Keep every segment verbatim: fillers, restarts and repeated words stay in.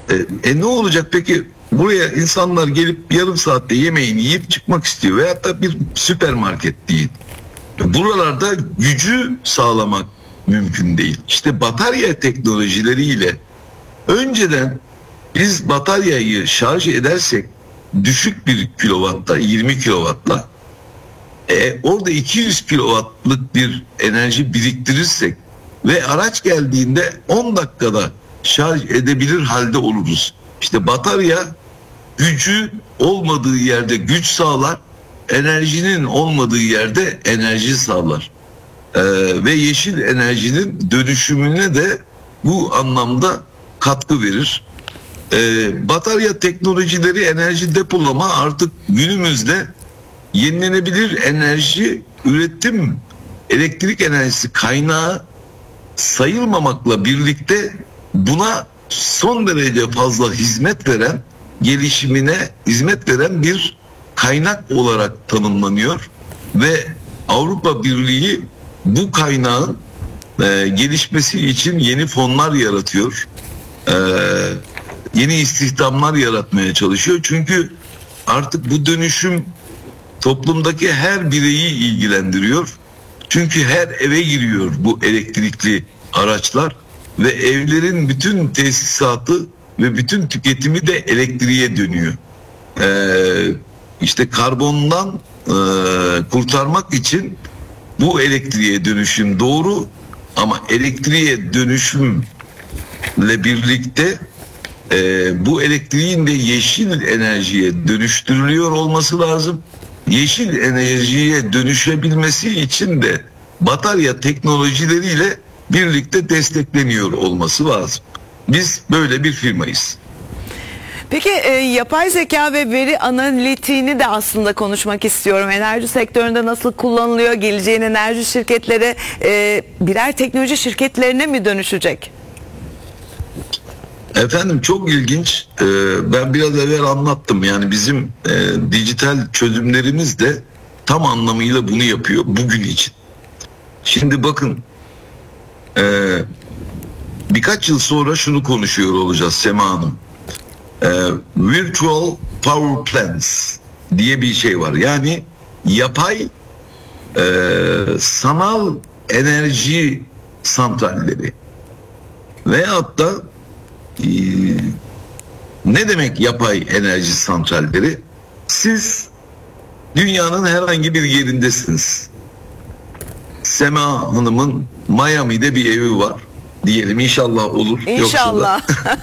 E, e ne olacak peki? Buraya insanlar gelip yarım saatte yemeğini yiyip çıkmak istiyor. Veyahut da bir süpermarket değil. Buralarda gücü sağlamak mümkün değil. İşte batarya teknolojileriyle önceden biz bataryayı şarj edersek düşük bir kilovatta, yirmi kilovatla e, orada iki yüz kilowattlık bir enerji biriktirirsek ve araç geldiğinde on dakikada şarj edebilir halde oluruz. İşte batarya gücü olmadığı yerde güç sağlar, enerjinin olmadığı yerde enerji sağlar. Ee, ve yeşil enerjinin dönüşümüne de bu anlamda katkı verir. Ee, batarya teknolojileri, enerji depolama artık günümüzde yenilenebilir enerji üretim, elektrik enerjisi kaynağı sayılmamakla birlikte buna son derece fazla hizmet veren, gelişimine hizmet veren bir kaynak olarak tanımlanıyor ve Avrupa Birliği bu kaynağın e, gelişmesi için yeni fonlar yaratıyor. E, yeni istihdamlar yaratmaya çalışıyor. Çünkü artık bu dönüşüm toplumdaki her bireyi ilgilendiriyor. Çünkü her eve giriyor bu elektrikli araçlar ve evlerin bütün tesisatı ve bütün tüketimi de elektriğe dönüyor. Ee, işte karbondan e, kurtarmak için bu elektriğe dönüşüm doğru, ama elektriğe dönüşümle birlikte e, bu elektriğin de yeşil enerjiye dönüştürülüyor olması lazım. Yeşil enerjiye dönüşebilmesi için de batarya teknolojileriyle birlikte destekleniyor olması lazım. Biz böyle bir firmayız. Peki e, yapay zeka ve veri analitiğini de aslında konuşmak istiyorum. Enerji sektöründe nasıl kullanılıyor? Geleceğin enerji şirketleri e, birer teknoloji şirketlerine mi dönüşecek? Efendim çok ilginç. Ee, ben biraz evvel anlattım. Yani bizim e, dijital çözümlerimiz de tam anlamıyla bunu yapıyor bugün için. Şimdi bakın, e, birkaç yıl sonra şunu konuşuyor olacağız Sema Hanım. E, virtual power plants diye bir şey var. Yani yapay e, sanal enerji santralleri veyahut da e, ne demek yapay enerji santralleri? Siz dünyanın herhangi bir yerindesiniz. Sema Hanım'ın Miami'de bir evi var diyelim, inşallah olur. İnşallah.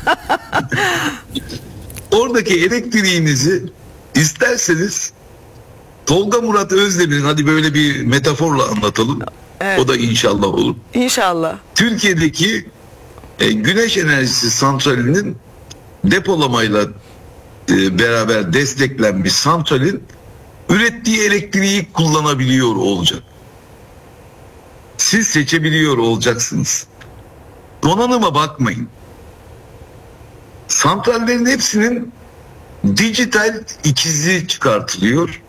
Oradaki elektriğinizi isterseniz Tolga Murat Özdemir'in, hadi böyle bir metaforla anlatalım. Evet. O da inşallah olur. İnşallah. Türkiye'deki e, güneş enerjisi santralinin depolamayla e, beraber desteklenmiş santralin ürettiği elektriği kullanabiliyor olacak. Siz seçebiliyor olacaksınız. Donanıma bakmayın. Santrallerin hepsinin dijital ikizi çıkartılıyor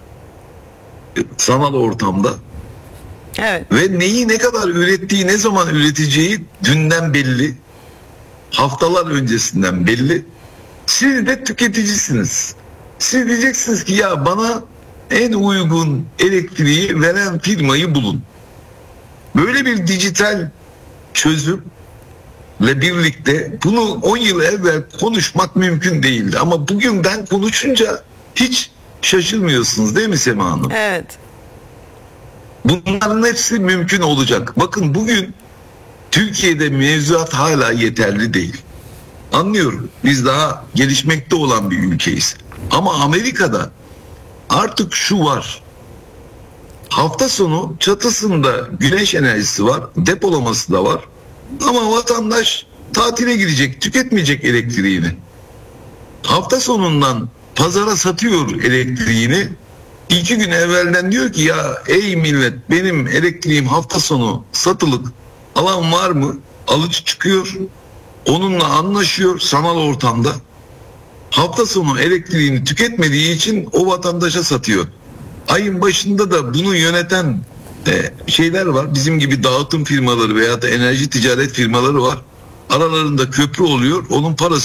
sanal ortamda. Evet. Ve neyi ne kadar ürettiği, ne zaman üreteceği dünden belli. Haftalar öncesinden belli. Siz de tüketicisiniz. Siz diyeceksiniz ki ya bana en uygun elektriği veren firmayı bulun. Böyle bir dijital çözümle birlikte bunu on yıl evvel konuşmak mümkün değildi. Ama bugün ben konuşunca hiç şaşırmıyorsunuz değil mi Sema Hanım? Evet. Bunların hepsi mümkün olacak. Bakın bugün Türkiye'de mevzuat hala yeterli değil. Anlıyorum. Biz daha gelişmekte olan bir ülkeyiz. Ama Amerika'da artık şu var. Hafta sonu çatısında güneş enerjisi var, depolaması da var. Ama vatandaş tatile gidecek, tüketmeyecek elektriğini. Hafta sonundan pazara satıyor elektriğini. İki gün evvelden diyor ki ya ey millet, benim elektriğim hafta sonu satılık, alan var mı? Alıcı çıkıyor. Onunla anlaşıyor sanal ortamda. Hafta sonu elektriğini tüketmediği için o vatandaşa satıyor. Ayın başında da bunu yöneten e, şeyler var. Bizim gibi dağıtım firmaları veya da enerji ticaret firmaları var. Aralarında köprü oluyor. Onun parası